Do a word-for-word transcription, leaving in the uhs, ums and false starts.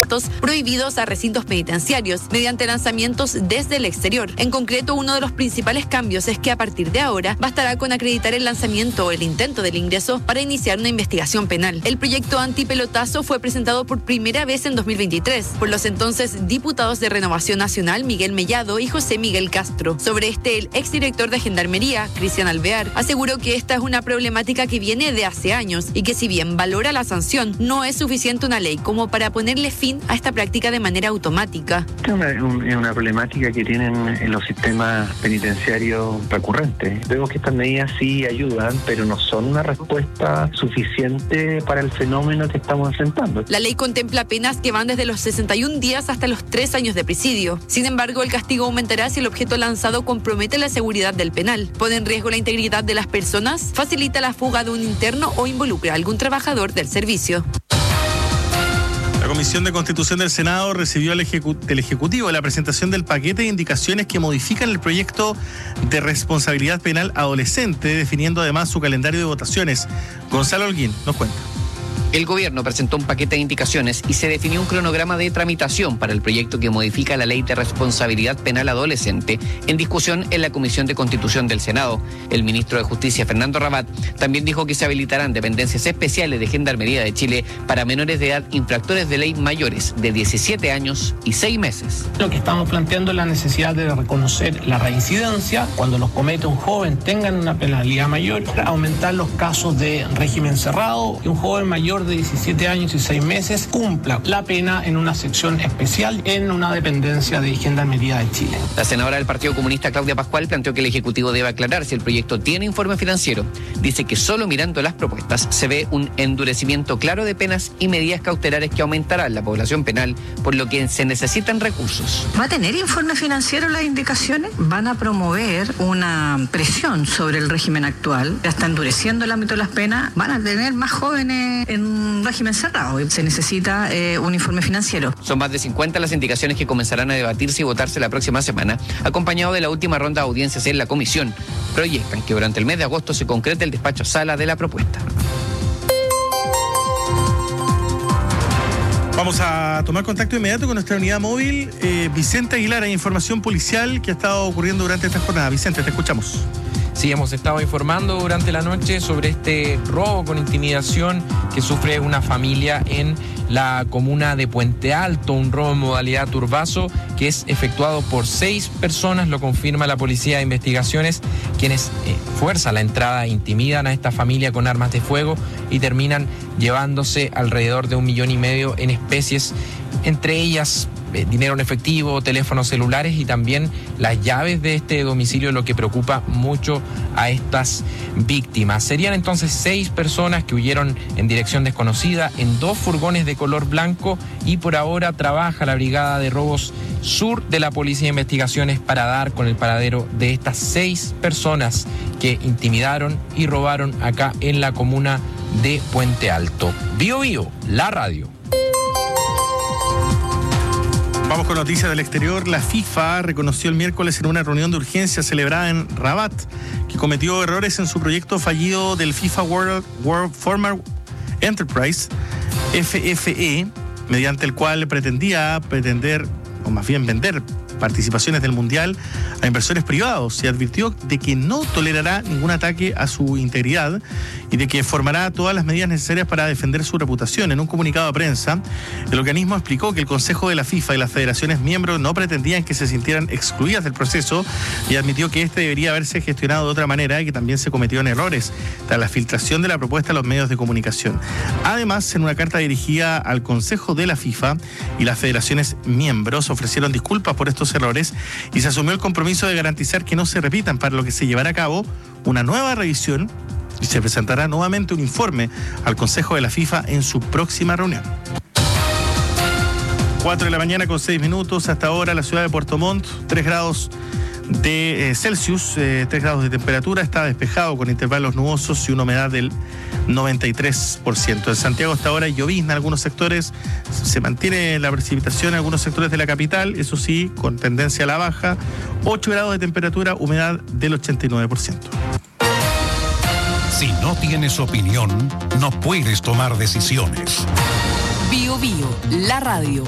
conciertos prohibidos a recintos penitenciarios mediante lanzamientos desde el exterior. En concreto, uno de los principales cambios es que a partir de ahora bastará con acreditar el lanzamiento o el intento del ingreso para iniciar una investigación penal. El proyecto antipelotazo fue presentado por primera vez en dos mil veintitrés por los entonces diputados de Renovación Nacional Miguel Mellado y José Miguel Castro. Sobre este, el exdirector de Gendarmería, Cristian Alvear, aseguró que esta es una problemática que viene de hace años y que si bien valora la sanción, no es suficiente una ley como para ponerle fin a esta práctica de manera automática. Es una, un, una problemática que tienen en los sistemas penitenciarios recurrentes. Vemos que estas medidas sí ayudan, pero no son una respuesta suficiente para el fenómeno que estamos enfrentando. La ley contempla penas que van desde los sesenta y un días hasta los tres años de presidio. Sin embargo, el castigo aumentará si el objeto lanzado compromete la seguridad del penal, pone en riesgo la integridad de las personas, facilita la fuga de un interno o involucra a algún trabajador del servicio. La Comisión de Constitución del Senado recibió del Ejecu- del Ejecutivo la presentación del paquete de indicaciones que modifican el proyecto de responsabilidad penal adolescente, definiendo además su calendario de votaciones. Gonzalo Holguín nos cuenta. El gobierno presentó un paquete de indicaciones y se definió un cronograma de tramitación para el proyecto que modifica la ley de responsabilidad penal adolescente en discusión en la Comisión de Constitución del Senado. El ministro de Justicia, Fernando Rabat, también dijo que se habilitarán dependencias especiales de Gendarmería de Chile para menores de edad infractores de ley mayores de diecisiete años y seis meses. Lo que estamos planteando es la necesidad de reconocer la reincidencia cuando los comete un joven, tengan una penalidad mayor, aumentar los casos de régimen cerrado y un joven mayor de diecisiete años y seis meses cumpla la pena en una sección especial en una dependencia de Gendarmería de Chile. La senadora del Partido Comunista, Claudia Pascual, planteó que el Ejecutivo debe aclarar si el proyecto tiene informe financiero. Dice que solo mirando las propuestas se ve un endurecimiento claro de penas y medidas cautelares que aumentarán la población penal, por lo que se necesitan recursos. ¿Va a tener informe financiero las indicaciones? Van a promover una presión sobre el régimen actual, ya está endureciendo el ámbito de las penas, van a tener más jóvenes en un régimen cerrado y se necesita eh, un informe financiero. Son más de cincuenta las indicaciones que comenzarán a debatirse y votarse la próxima semana, acompañado de la última ronda de audiencias en la comisión. Proyectan que durante el mes de agosto se concrete el despacho sala de la propuesta. Vamos a tomar contacto inmediato con nuestra unidad móvil. Eh, Vicente Aguilar, hay información policial que ha estado ocurriendo durante esta jornada. Vicente, te escuchamos. Sí, hemos estado informando durante la noche sobre este robo con intimidación que sufre una familia en la comuna de Puente Alto, un robo en modalidad turbazo que es efectuado por seis personas, lo confirma la Policía de Investigaciones, quienes eh, fuerzan la entrada, intimidan a esta familia con armas de fuego y terminan llevándose alrededor de un millón y medio en especies, entre ellas eh, dinero en efectivo, teléfonos celulares y también las llaves de este domicilio, lo que preocupa mucho a estas víctimas. Serían entonces seis personas que huyeron en dirección desconocida en dos furgones de color blanco y por ahora trabaja la Brigada de Robos Sur de la Policía de Investigaciones para dar con el paradero de estas seis personas que intimidaron y robaron acá en la comuna de Puente Alto. Bio Bio, la radio. Vamos con noticias del exterior. La FIFA reconoció el miércoles en una reunión de urgencia celebrada en Rabat que cometió errores en su proyecto fallido del FIFA World, World Former Enterprise, F F E, mediante el cual pretendía pretender, o más bien vender, participaciones del Mundial a inversores privados y advirtió de que no tolerará ningún ataque a su integridad y de que formará todas las medidas necesarias para defender su reputación. En un comunicado de prensa, el organismo explicó que el Consejo de la FIFA y las federaciones miembros no pretendían que se sintieran excluidas del proceso y admitió que este debería haberse gestionado de otra manera y que también se cometieron errores tras la filtración de la propuesta a los medios de comunicación. Además, en una carta dirigida al Consejo de la FIFA y las federaciones miembros ofrecieron disculpas por estos errores y se asumió el compromiso de garantizar que no se repitan, para lo que se llevará a cabo una nueva revisión y se presentará nuevamente un informe al Consejo de la FIFA en su próxima reunión. cuatro de la mañana con seis minutos. Hasta ahora la ciudad de Puerto Montt, tres grados de eh, Celsius, eh, tres grados de temperatura, está despejado con intervalos nubosos y una humedad del noventa y tres por ciento. En Santiago hasta ahora hay llovizna en algunos sectores, se mantiene la precipitación en algunos sectores de la capital, eso sí, con tendencia a la baja, ocho grados de temperatura, humedad del ochenta y nueve por ciento. Si no tienes opinión, no puedes tomar decisiones. Bio Bio, la radio.